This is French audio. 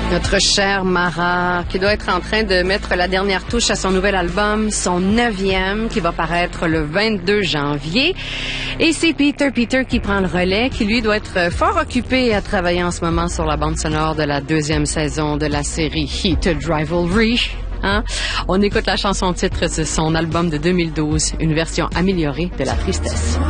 Notre chère Mara, qui doit être en train de mettre la dernière touche à son nouvel album, son 9e, qui va paraître le 22 janvier. Et c'est Peter qui prend le relais, qui lui doit être fort occupé à travailler en ce moment sur la bande sonore de la 2e saison de la série Heated Rivalry. Hein? On écoute la chanson titre de son album de 2012, une version améliorée de La Tristesse.